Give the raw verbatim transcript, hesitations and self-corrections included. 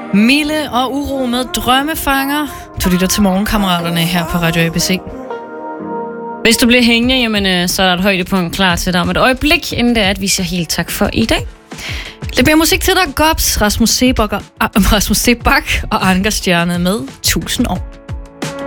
Mille og Uro med Drømmefanger. Du lytter til Morgenkammeraterne her på Radio A B C. Hvis du bliver hængende, jamen, så er der et højdepunkt klar til dig om et øjeblik, inden det er, at vi siger helt tak for i dag. Det bliver musik til dig, Gobs, Rasmus Sebak og, Rasmus Sebak og Anker Stjerne med tusind år.